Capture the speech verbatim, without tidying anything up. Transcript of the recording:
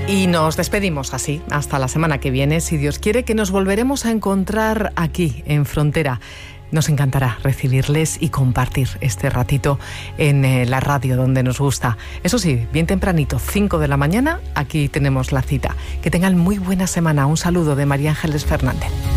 Y nos despedimos así, hasta la semana que viene, si Dios quiere, que nos volveremos a encontrar aquí, en Frontera. Nos encantará recibirles y compartir este ratito en eh, la radio donde nos gusta. Eso sí, bien tempranito, cinco de la mañana, aquí tenemos la cita. Que tengan muy buena semana. Un saludo de María Ángeles Fernández.